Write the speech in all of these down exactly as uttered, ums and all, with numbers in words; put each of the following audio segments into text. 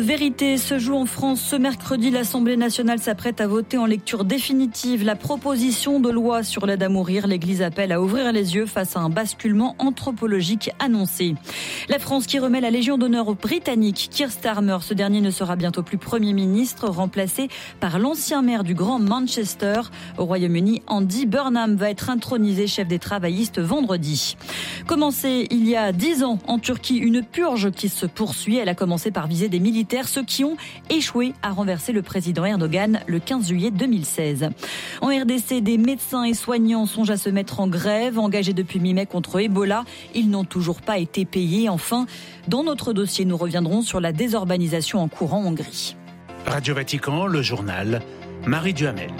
Vérité se joue en France ce mercredi. L'Assemblée nationale s'apprête à voter en lecture définitive la proposition de loi sur l'aide à mourir. L'Église appelle à ouvrir les yeux face à un basculement anthropologique annoncé. La France qui remet la Légion d'honneur au Britannique Keir Starmer. Ce dernier ne sera bientôt plus Premier ministre, remplacé par l'ancien maire du Grand Manchester. Au Royaume-Uni, Andy Burnham va être intronisé chef des travaillistes vendredi. Commencé il y a dix ans en Turquie, une purge qui se poursuit. Elle a commencé par viser des militaires, ceux qui ont échoué à renverser le président Erdogan le quinze juillet deux mille seize. En R D C, des médecins et soignants songent à se mettre en grève. Engagés depuis mi-mai contre Ebola, ils n'ont toujours pas été payés. Enfin, dans notre dossier, nous reviendrons sur la désorganisation en cours en Hongrie. Radio Vatican, le journal, Marie Duhamel.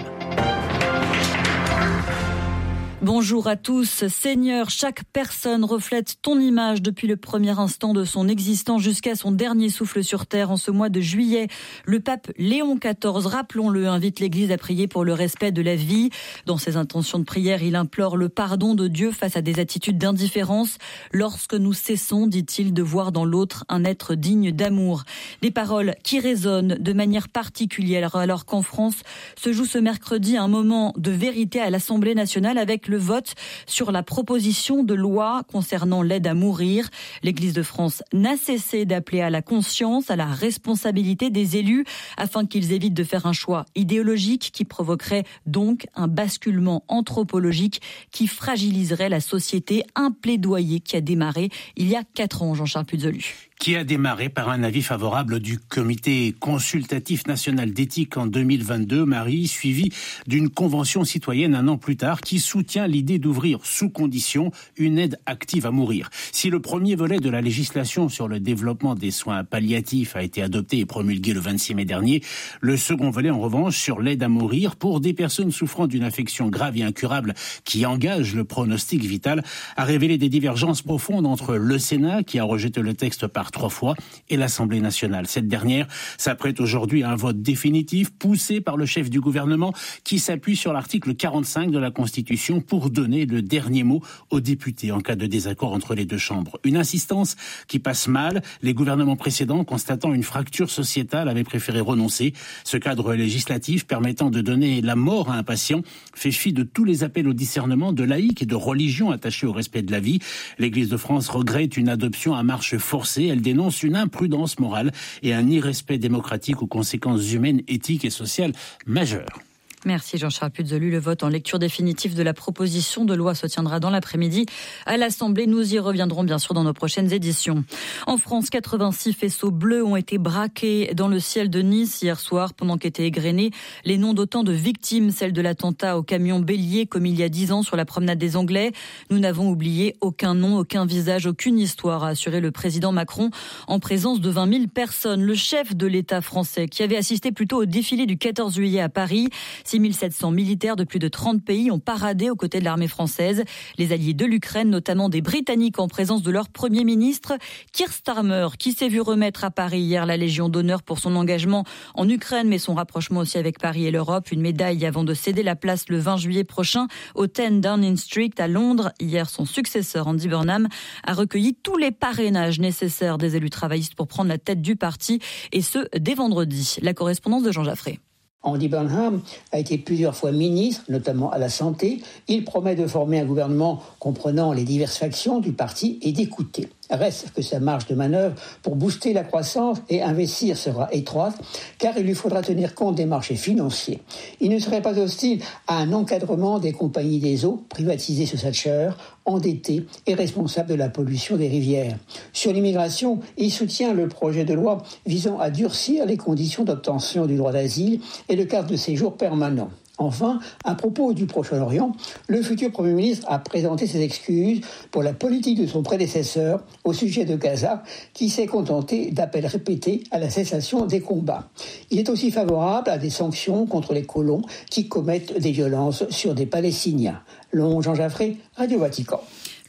Bonjour à tous. Seigneur, chaque personne reflète ton image depuis le premier instant de son existence jusqu'à son dernier souffle sur terre. En ce mois de juillet, le pape Léon quatorze, rappelons-le, invite l'Église à prier pour le respect de la vie. Dans ses intentions de prière, il implore le pardon de Dieu face à des attitudes d'indifférence. Lorsque nous cessons, dit-il, de voir dans l'autre un être digne d'amour. Des paroles qui résonnent de manière particulière alors qu'en France se joue ce mercredi un moment de vérité à l'Assemblée nationale avec le vote sur la proposition de loi concernant l'aide à mourir. L'Église de France n'a cessé d'appeler à la conscience, à la responsabilité des élus afin qu'ils évitent de faire un choix idéologique qui provoquerait donc un basculement anthropologique qui fragiliserait la société. Un plaidoyer qui a démarré il y a quatre ans, Jean-Charles Puzolu. Qui a démarré par un avis favorable du Comité consultatif national d'éthique en deux mille vingt-deux, Marie, suivi d'une convention citoyenne un an plus tard qui soutient l'idée d'ouvrir sous condition une aide active à mourir. Si le premier volet de la législation sur le développement des soins palliatifs a été adopté et promulgué le vingt-six mai dernier, le second volet en revanche sur l'aide à mourir pour des personnes souffrant d'une affection grave et incurable qui engage le pronostic vital a révélé des divergences profondes entre le Sénat qui a rejeté le texte par trois fois et l'Assemblée nationale. Cette dernière s'apprête aujourd'hui à un vote définitif poussé par le chef du gouvernement qui s'appuie sur l'article quarante-cinq de la Constitution pour donner le dernier mot aux députés en cas de désaccord entre les deux chambres. Une insistance qui passe mal. Les gouvernements précédents, constatant une fracture sociétale, avaient préféré renoncer. Ce cadre législatif permettant de donner la mort à un patient fait fi de tous les appels au discernement de laïcs et de religions attachés au respect de la vie. L'Église de France regrette une adoption à marche forcée. Elle dénonce une imprudence morale et un irrespect démocratique aux conséquences humaines, éthiques et sociales majeures. Merci Jean-Charles Puzolu. Le vote en lecture définitive de la proposition de loi se tiendra dans l'après-midi à l'Assemblée. Nous y reviendrons bien sûr dans nos prochaines éditions. En France, quatre-vingt-six faisceaux bleus ont été braqués dans le ciel de Nice hier soir pendant qu'étaient égrenés les noms d'autant de victimes, celles de l'attentat au camion bélier comme il y a dix ans sur la promenade des Anglais. Nous n'avons oublié aucun nom, aucun visage, aucune histoire, a assuré le président Macron en présence de vingt mille personnes. Le chef de l'État français qui avait assisté plutôt au défilé du quatorze juillet à Paris, six mille sept cents militaires de plus de trente pays ont paradé aux côtés de l'armée française. Les alliés de l'Ukraine, notamment des Britanniques en présence de leur Premier ministre, Keir Starmer, qui s'est vu remettre à Paris hier la Légion d'honneur pour son engagement en Ukraine, mais son rapprochement aussi avec Paris et l'Europe. Une médaille avant de céder la place le vingt juillet prochain au dix Downing Street à Londres. Hier, son successeur, Andy Burnham, a recueilli tous les parrainages nécessaires des élus travaillistes pour prendre la tête du parti, et ce, dès vendredi. La correspondance de Jean Jaffré. Andy Burnham a été plusieurs fois ministre, notamment à la santé. Il promet de former un gouvernement comprenant les diverses factions du parti et d'écouter. Reste que sa marge de manœuvre pour booster la croissance et investir sera étroite, car il lui faudra tenir compte des marchés financiers. Il ne serait pas hostile à un encadrement des compagnies des eaux, privatisées sous Thatcher, endettées et responsables de la pollution des rivières. Sur l'immigration, il soutient le projet de loi visant à durcir les conditions d'obtention du droit d'asile et le cadre de séjour permanent. Enfin, à propos du Proche-Orient, le futur Premier ministre a présenté ses excuses pour la politique de son prédécesseur au sujet de Gaza, qui s'est contenté d'appels répétés à la cessation des combats. Il est aussi favorable à des sanctions contre les colons qui commettent des violences sur des Palestiniens. Long Jean Jaffré, Radio Vatican.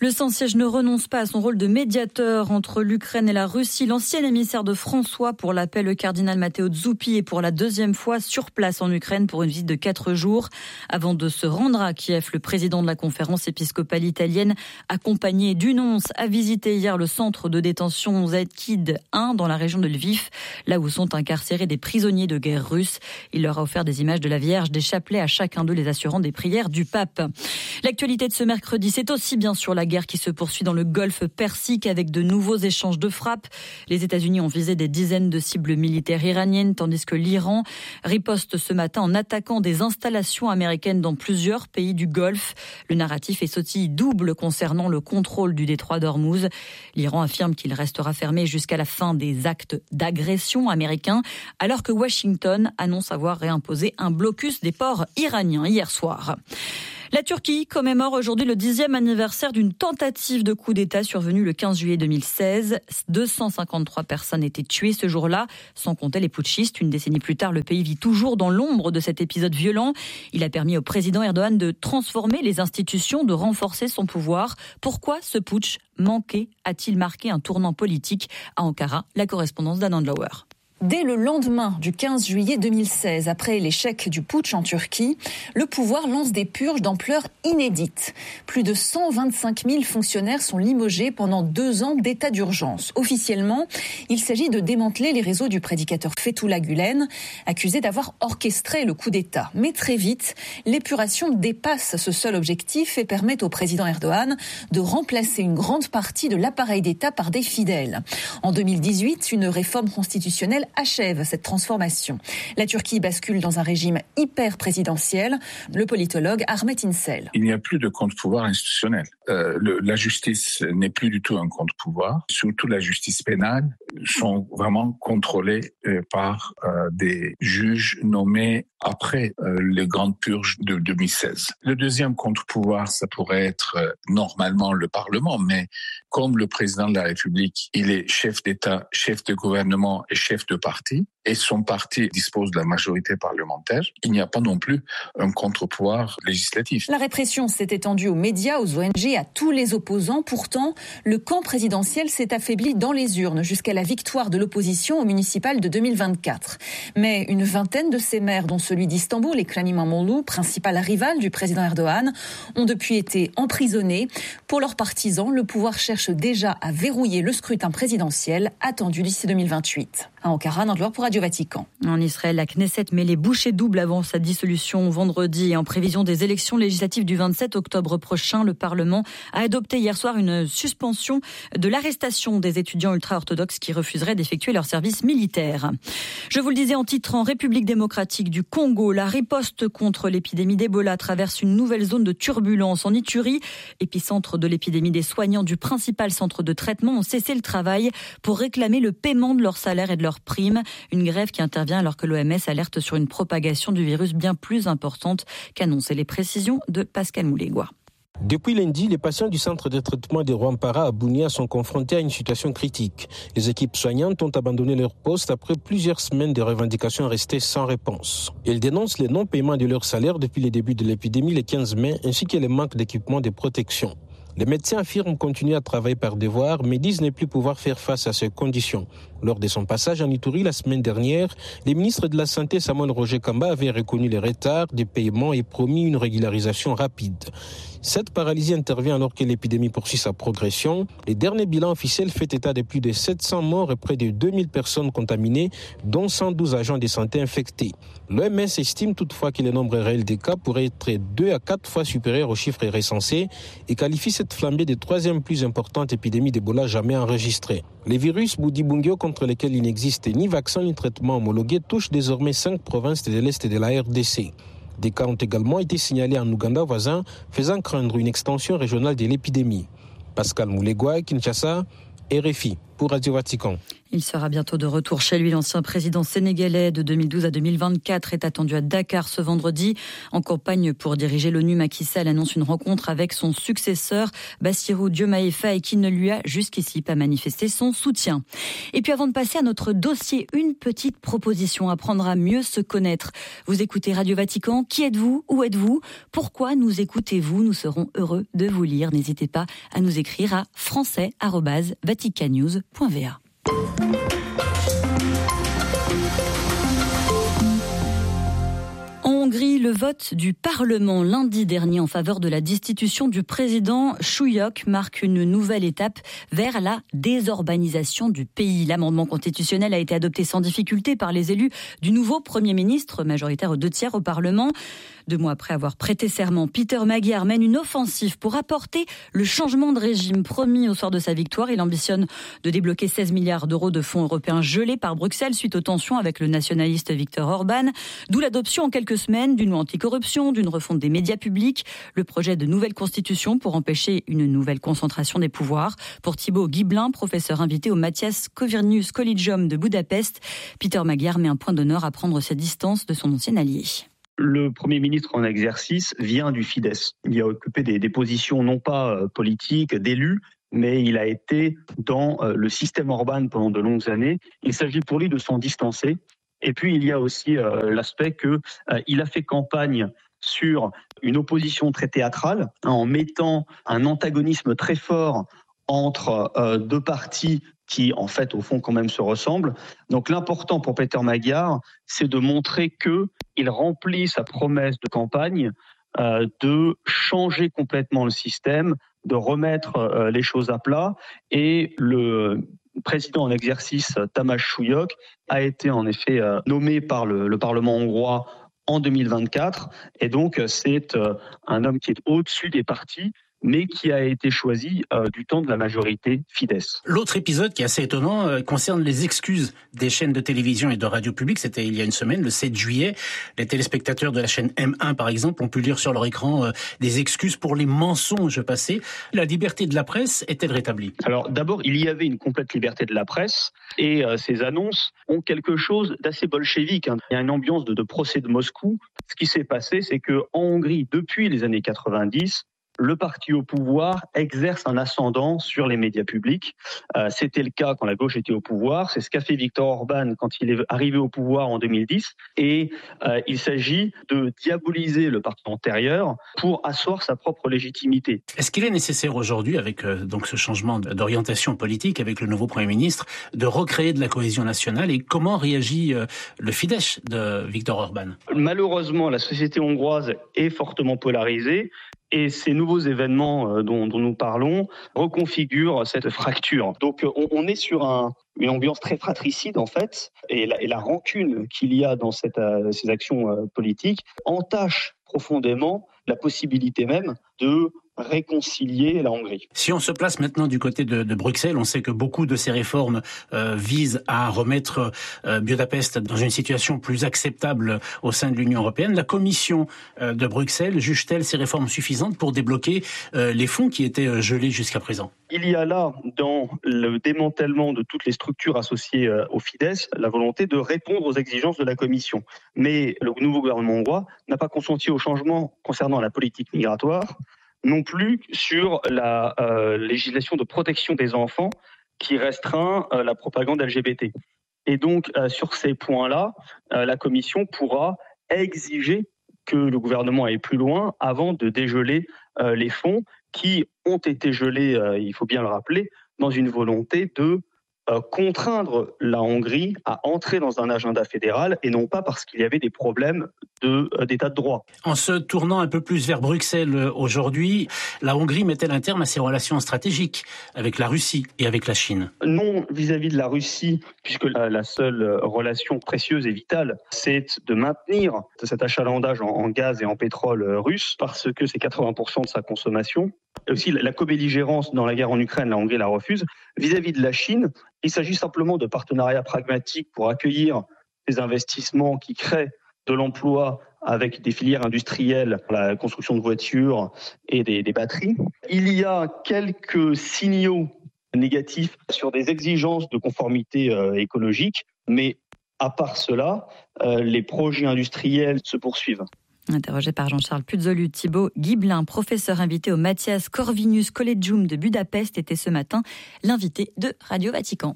Le sans-siège ne renonce pas à son rôle de médiateur entre l'Ukraine et la Russie. L'ancien émissaire de François pour la paix, le cardinal Matteo Zuppi, est pour la deuxième fois sur place en Ukraine pour une visite de quatre jours. Avant de se rendre à Kiev, le président de la conférence épiscopale italienne, accompagné du nonce, a visité hier le centre de détention Zajkid un dans la région de Lviv, là où sont incarcérés des prisonniers de guerre russes. Il leur a offert des images de la Vierge, des chapelets à chacun d'eux, les assurant des prières du pape. L'actualité de ce mercredi, c'est aussi bien sûr la guerre qui se poursuit dans le golfe Persique avec de nouveaux échanges de frappes. Les États-Unis ont visé des dizaines de cibles militaires iraniennes, tandis que l'Iran riposte ce matin en attaquant des installations américaines dans plusieurs pays du Golfe. Le narratif est sautille double concernant le contrôle du détroit d'Ormuz. L'Iran affirme qu'il restera fermé jusqu'à la fin des actes d'agression américains, alors que Washington annonce avoir réimposé un blocus des ports iraniens hier soir. La Turquie commémore aujourd'hui le dixième anniversaire d'une tentative de coup d'État survenue le quinze juillet deux mille seize. deux cent cinquante-trois personnes étaient tuées ce jour-là, sans compter les putschistes. Une décennie plus tard, le pays vit toujours dans l'ombre de cet épisode violent. Il a permis au président Erdogan de transformer les institutions, de renforcer son pouvoir. Pourquoi ce putsch manqué a-t-il marqué un tournant politique à Ankara? La correspondance d'Anand Lauer. Dès le lendemain du quinze juillet deux mille seize, après l'échec du putsch en Turquie, le pouvoir lance des purges d'ampleur inédite. Plus de cent vingt-cinq mille fonctionnaires sont limogés pendant deux ans d'état d'urgence. Officiellement, il s'agit de démanteler les réseaux du prédicateur Fethullah Gülen, accusé d'avoir orchestré le coup d'État. Mais très vite, l'épuration dépasse ce seul objectif et permet au président Erdogan de remplacer une grande partie de l'appareil d'État par des fidèles. En deux mille dix-huit, une réforme constitutionnelle achève cette transformation. La Turquie bascule dans un régime hyper présidentiel. Le politologue Ahmet İnsel. Il n'y a plus de contre-pouvoir institutionnel. Euh, le, la justice n'est plus du tout un contre-pouvoir. Surtout la justice pénale sont vraiment contrôlées euh, par euh, des juges nommés après euh, les grandes purges de deux mille seize. Le deuxième contre-pouvoir, ça pourrait être euh, normalement le Parlement, mais comme le président de la République, il est chef d'État, chef de gouvernement et chef de parti, et son parti dispose de la majorité parlementaire, il n'y a pas non plus un contre-pouvoir législatif. La répression s'est étendue aux médias, aux O N G, à tous les opposants. Pourtant, le camp présidentiel s'est affaibli dans les urnes jusqu'à la victoire de l'opposition au municipal de deux mille vingt-quatre. Mais une vingtaine de ces maires, dont celui d'Istanbul, Ekrem İmamoğlu, principal rival du président Erdogan, ont depuis été emprisonnés. Pour leurs partisans, le pouvoir cherche déjà à verrouiller le scrutin présidentiel attendu d'ici deux mille vingt-huit. À Ankara, Nandloir pour Radio Vatican. En Israël, la Knesset met les bouchées doubles avant sa dissolution vendredi. Et en prévision des élections législatives du vingt-sept octobre prochain, le Parlement a adopté hier soir une suspension de l'arrestation des étudiants ultra-orthodoxes qui refuseraient d'effectuer leur service militaire. Je vous le disais en titre, en République démocratique du Congo, la riposte contre l'épidémie d'Ebola traverse une nouvelle zone de turbulence. En Ituri, épicentre de l'épidémie, des soignants du principal centre de traitement ont cessé le travail pour réclamer le paiement de leur salaire et de leur prime. Une grève qui intervient alors que l'O M S alerte sur une propagation du virus bien plus importante qu'annoncent les précisions de Pascal Moulégois. Depuis lundi, les patients du centre de traitement de Rwampara à Bunia sont confrontés à une situation critique. Les équipes soignantes ont abandonné leur poste après plusieurs semaines de revendications restées sans réponse. Ils dénoncent le non-paiement de leur salaire depuis le début de l'épidémie le quinze mai, ainsi que le manque d'équipements de protection. Les médecins affirment continuer à travailler par devoir, mais disent ne plus pouvoir faire face à ces conditions. Lors de son passage en Ituri la semaine dernière, le ministre de la Santé Samuel Roger Kamba avait reconnu les retards des paiements et promis une régularisation rapide. Cette paralysie intervient alors que l'épidémie poursuit sa progression. Les derniers bilans officiels fait état de plus de sept cents morts et près de deux mille personnes contaminées, dont cent douze agents de santé infectés. L'O M S estime toutefois que le nombre réel des cas pourrait être deux à quatre fois supérieur aux chiffres recensés et qualifie cette flambée de troisième plus importante épidémie d'Ebola jamais enregistrée. Les virus Bundibugyo, contre lesquels il n'existe ni vaccin ni traitement homologué, touchent désormais cinq provinces de l'Est de la R D C. Des cas ont également été signalés en Ouganda voisin, faisant craindre une extension régionale de l'épidémie. Pascal Moulégois, Kinshasa, R F I. pour Radio Vatican. Il sera bientôt de retour chez lui. L'ancien président sénégalais de deux mille douze à deux mille vingt-quatre est attendu à Dakar ce vendredi. En campagne pour diriger l'ONU, Macky Sall annonce une rencontre avec son successeur, Bassirou Diomaye Faye, qui ne lui a jusqu'ici pas manifesté son soutien. Et puis avant de passer à notre dossier, une petite proposition, apprendre à mieux se connaître. Vous écoutez Radio Vatican. Qui êtes-vous? Où êtes-vous? Pourquoi nous écoutez-vous? Nous serons heureux de vous lire. N'hésitez pas à nous écrire à français arobase vaticannews point v a. En Hongrie, le vote du Parlement lundi dernier en faveur de la destitution du président Súlyog marque une nouvelle étape vers la désorbanisation du pays. L'amendement constitutionnel a été adopté sans difficulté par les élus du nouveau Premier ministre, majoritaire aux deux tiers au Parlement. Deux mois après avoir prêté serment, Peter Magyar mène une offensive pour apporter le changement de régime promis au soir de sa victoire. Il ambitionne de débloquer seize milliards d'euros de fonds européens gelés par Bruxelles suite aux tensions avec le nationaliste Viktor Orban. D'où l'adoption en quelques semaines d'une loi anticorruption, d'une refonte des médias publics, le projet de nouvelle constitution pour empêcher une nouvelle concentration des pouvoirs. Pour Thibaut Guiblin, professeur invité au Matthias Corvinus Collegium de Budapest, Peter Magyar met un point d'honneur à prendre ses distances de son ancien allié. Le Premier ministre en exercice vient du Fidesz. Il a occupé des, des positions non pas politiques, d'élus, mais il a été dans le système Orban pendant de longues années. Il s'agit pour lui de s'en distancer. Et puis il y a aussi euh, l'aspect qu'il euh, a fait campagne sur une opposition très théâtrale, hein, en mettant un antagonisme très fort entre euh, deux partis qui, en fait, au fond, quand même se ressemblent. Donc l'important pour Peter Magyar, c'est de montrer qu'il remplit sa promesse de campagne euh, de changer complètement le système, de remettre euh, les choses à plat. Et le président en exercice, Tamás Súlyog, a été en effet euh, nommé par le, le Parlement hongrois en deux mille vingt-quatre. Et donc, c'est euh, un homme qui est au-dessus des partis, mais qui a été choisi euh, du temps de la majorité Fidesz. L'autre épisode qui est assez étonnant euh, concerne les excuses des chaînes de télévision et de radio publique. C'était il y a une semaine, le sept juillet. Les téléspectateurs de la chaîne M un, par exemple, ont pu lire sur leur écran euh, des excuses pour les mensonges passés. La liberté de la presse est-elle rétablie? Alors d'abord, il y avait une complète liberté de la presse et euh, ces annonces ont quelque chose d'assez bolchevique, hein. Il y a une ambiance de, de procès de Moscou. Ce qui s'est passé, c'est qu'en Hongrie, depuis les années quatre-vingt-dix, le parti au pouvoir exerce un ascendant sur les médias publics. Euh, c'était le cas quand la gauche était au pouvoir. C'est ce qu'a fait Viktor Orban quand il est arrivé au pouvoir en deux mille dix. Et euh, il s'agit de diaboliser le parti antérieur pour asseoir sa propre légitimité. Est-ce qu'il est nécessaire aujourd'hui, avec euh, donc ce changement d'orientation politique, avec le nouveau Premier ministre, de recréer de la cohésion nationale? Et comment réagit euh, le Fidesz de Viktor Orban? Malheureusement, la société hongroise est fortement polarisée. Et ces nouveaux événements dont, dont nous parlons reconfigurent cette fracture. Donc on, on est sur un, une ambiance très fratricide en fait, et la, et la rancune qu'il y a dans cette, euh, ces actions euh, politiques entache profondément la possibilité même de réconcilier la Hongrie. Si on se place maintenant du côté de, de Bruxelles, on sait que beaucoup de ces réformes euh, visent à remettre euh, Budapest dans une situation plus acceptable au sein de l'Union européenne. La Commission euh, de Bruxelles juge-t-elle ces réformes suffisantes pour débloquer euh, les fonds qui étaient euh, gelés jusqu'à présent? Il y a là, dans le démantèlement de toutes les structures associées euh, au Fidesz, la volonté de répondre aux exigences de la Commission. Mais le nouveau gouvernement hongrois n'a pas consenti au changement concernant la politique migratoire, non plus sur la euh, législation de protection des enfants qui restreint euh, la propagande L G B T. Et donc, euh, sur ces points-là, euh, la Commission pourra exiger que le gouvernement aille plus loin avant de dégeler euh, les fonds qui ont été gelés, euh, il faut bien le rappeler, dans une volonté de euh, contraindre la Hongrie à entrer dans un agenda fédéral et non pas parce qu'il y avait des problèmes de, euh, d'état de droit. En se tournant un peu plus vers Bruxelles aujourd'hui, la Hongrie met-elle un terme à ses relations stratégiques avec la Russie et avec la Chine? Non, vis-à-vis de la Russie, puisque la, la seule relation précieuse et vitale, c'est de maintenir cet achalandage en, en gaz et en pétrole russe, parce que c'est quatre-vingts pour cent de sa consommation. Et aussi la, la co-belligérance dans la guerre en Ukraine, la Hongrie la refuse. Vis-à-vis de la Chine, il s'agit simplement de partenariats pragmatiques pour accueillir des investissements qui créent de l'emploi avec des filières industrielles, la construction de voitures et des, des batteries. Il y a quelques signaux négatif sur des exigences de conformité euh, écologique, mais à part cela, euh, les projets industriels se poursuivent. Interrogé par Jean-Charles Puzolu, Thibaut Guiblin, professeur invité au Matthias Corvinus Collegium de Budapest, était ce matin l'invité de Radio Vatican.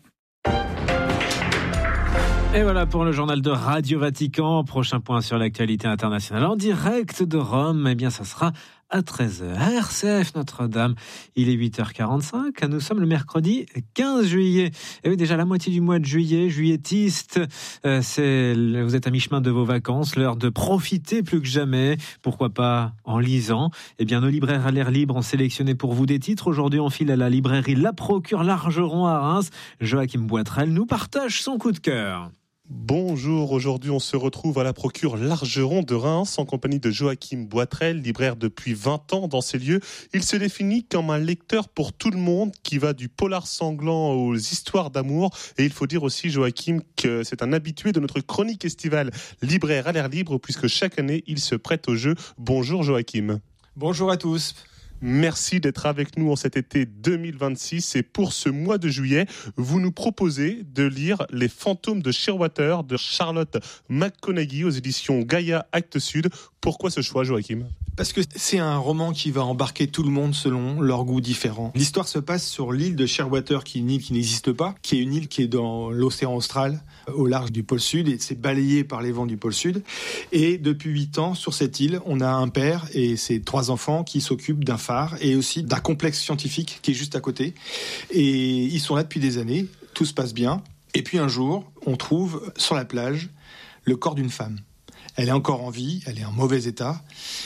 Et voilà pour le journal de Radio Vatican. Prochain point sur l'actualité internationale en direct de Rome. Eh bien, ça sera à treize heures. R C F Notre-Dame, il est huit heures quarante-cinq. Nous sommes le mercredi quinze juillet. Et oui, déjà la moitié du mois de juillet, juilletiste. Euh, c'est, vous êtes à mi-chemin de vos vacances, l'heure de profiter plus que jamais. Pourquoi pas en lisant. Eh bien, nos libraires à l'air libre ont sélectionné pour vous des titres. Aujourd'hui, on file à la librairie La Procure Largeron à Reims. Joachim Boitrel nous partage son coup de cœur. Bonjour, aujourd'hui on se retrouve à la Procure Largeron de Reims en compagnie de Joachim Boitrel, libraire depuis vingt ans dans ces lieux. Il se définit comme un lecteur pour tout le monde qui va du polar sanglant aux histoires d'amour. Et il faut dire aussi, Joachim, que c'est un habitué de notre chronique estivale Libraire à l'air libre puisque chaque année il se prête au jeu. Bonjour Joachim. Bonjour à tous. Merci d'être avec nous en cet été deux mille vingt-six et pour ce mois de juillet, vous nous proposez de lire Les fantômes de Shearwater de Charlotte McConaghy aux éditions Gaïa Actes Sud. Pourquoi ce choix, Joachim ? Parce que c'est un roman qui va embarquer tout le monde selon leurs goûts différents. L'histoire se passe sur l'île de Shearwater, qui est une île qui n'existe pas, qui est une île qui est dans l'océan austral, au large du pôle sud, et c'est balayé par les vents du pôle sud. Et depuis huit ans, sur cette île, on a un père et ses trois enfants qui s'occupent d'un phare et aussi d'un complexe scientifique qui est juste à côté. Et ils sont là depuis des années, tout se passe bien. Et puis un jour, on trouve sur la plage le corps d'une femme. Elle est encore en vie, elle est en mauvais état.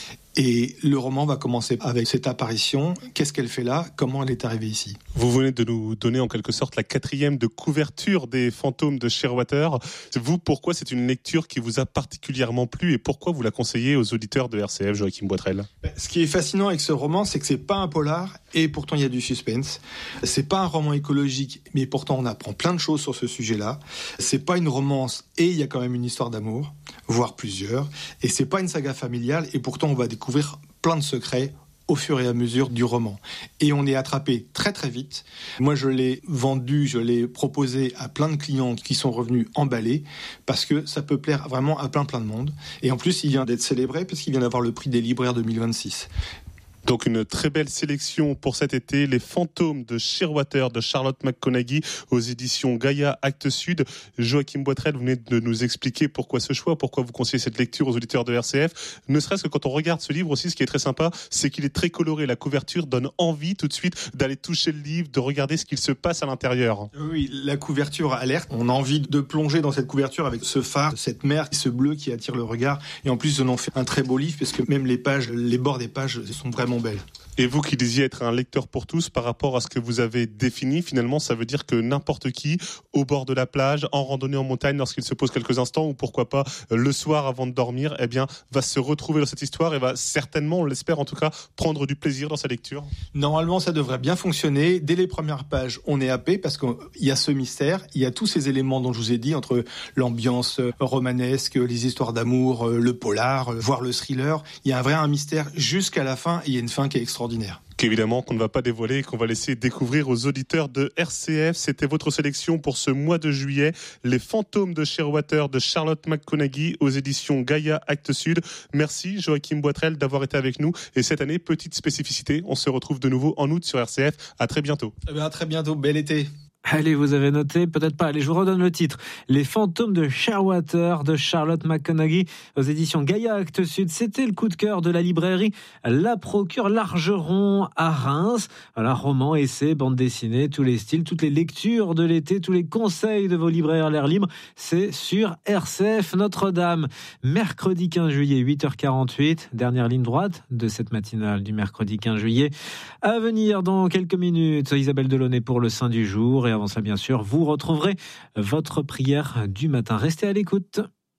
Et le roman va commencer avec cette apparition. Qu'est-ce qu'elle fait là ? Comment elle est arrivée ici ? Vous venez de nous donner en quelque sorte la quatrième de couverture des fantômes de Shearwater. Vous, pourquoi c'est une lecture qui vous a particulièrement plu et pourquoi vous la conseillez aux auditeurs de R C F, Joachim Boitrel ? Ce qui est fascinant avec ce roman, c'est que c'est pas un polar et pourtant il y a du suspense. C'est pas un roman écologique, mais pourtant on apprend plein de choses sur ce sujet-là. C'est pas une romance et il y a quand même une histoire d'amour, voire plusieurs. Et c'est pas une saga familiale et pourtant on va découvrir plein de secrets au fur et à mesure du roman. Et on est attrapé très très vite. Moi je l'ai vendu, je l'ai proposé à plein de clients qui sont revenus emballés parce que ça peut plaire vraiment à plein plein de monde. Et en plus il vient d'être célébré parce qu'il vient d'avoir le prix des libraires deux mille vingt-six. Donc une très belle sélection pour cet été, Les fantômes de Shearwater de Charlotte McConaghy aux éditions Gaïa Actes Sud. Joachim Boitrel, vous venez de nous expliquer pourquoi ce choix, pourquoi vous conseillez cette lecture aux auditeurs de R C F. Ne serait-ce que quand on regarde ce livre aussi, ce qui est très sympa, c'est qu'il est très coloré. La couverture donne envie tout de suite d'aller toucher le livre, de regarder ce qu'il se passe à l'intérieur. Oui, la couverture alerte. On a envie de plonger dans cette couverture avec ce phare, cette mer, ce bleu qui attire le regard. Et en plus, ils en ont fait un très beau livre parce que même les pages, les bords des pages sont vraiment belle. Et vous qui disiez être un lecteur pour tous, par rapport à ce que vous avez défini, finalement, ça veut dire que n'importe qui, au bord de la plage, en randonnée en montagne, lorsqu'il se pose quelques instants, ou pourquoi pas le soir avant de dormir, eh bien, va se retrouver dans cette histoire et va certainement, on l'espère en tout cas, prendre du plaisir dans sa lecture. Normalement, ça devrait bien fonctionner. Dès les premières pages, on est happé parce qu'il y a ce mystère, il y a tous ces éléments dont je vous ai dit, entre l'ambiance romanesque, les histoires d'amour, le polar, voire le thriller. Il y a un vrai un mystère jusqu'à la fin, et il y a une fin qui est extraordinaire. Qu'évidemment qu'on ne va pas dévoiler et qu'on va laisser découvrir aux auditeurs de R C F. C'était votre sélection pour ce mois de juillet. Les fantômes de Shearwater de Charlotte McConaghy aux éditions Gaïa Actes Sud. Merci Joachim Boitrel d'avoir été avec nous. Et cette année, petite spécificité, on se retrouve de nouveau en août sur R C F. À très bientôt. Eh bien, à très bientôt. Bel été. Allez, vous avez noté, peut-être pas. Allez, je vous redonne le titre. Les fantômes de Shearwater de Charlotte McConaghy aux éditions Gaïa Actes Sud. C'était le coup de cœur de la librairie La Procure Largeron à Reims. Voilà, roman, essai, bande dessinée, tous les styles, toutes les lectures de l'été, tous les conseils de vos libraires à l'air libre. C'est sur R C F Notre-Dame. Mercredi quinze juillet, huit heures quarante-huit. Dernière ligne droite de cette matinale du mercredi quinze juillet. À venir dans quelques minutes, Isabelle Delaunay pour le Saint du jour. Et avant ça, bien sûr, vous retrouverez votre prière du matin. Restez à l'écoute.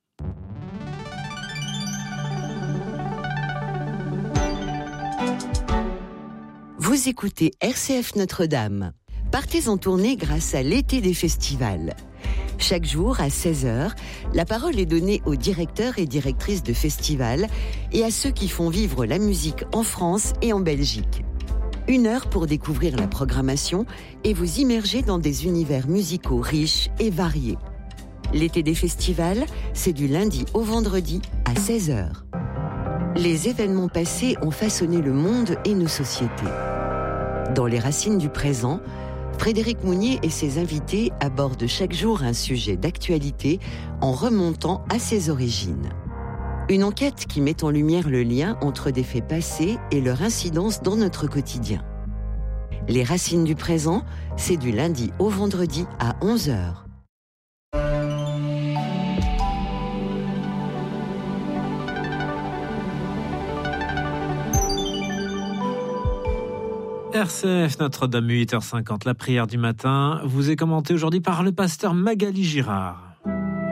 Vous écoutez R C F Notre-Dame. Partez en tournée grâce à l'été des festivals. Chaque jour, à seize heures, la parole est donnée aux directeurs et directrices de festivals et à ceux qui font vivre la musique en France et en Belgique. Une heure pour découvrir la programmation et vous immerger dans des univers musicaux riches et variés. L'été des festivals, c'est du lundi au vendredi à seize heures. Les événements passés ont façonné le monde et nos sociétés. Dans les racines du présent, Frédéric Mounier et ses invités abordent chaque jour un sujet d'actualité en remontant à ses origines. Une enquête qui met en lumière le lien entre des faits passés et leur incidence dans notre quotidien. Les racines du présent, c'est du lundi au vendredi à onze heures. R C F Notre-Dame, huit heures cinquante, la prière du matin, vous est commentée aujourd'hui par le pasteur Magali Girard.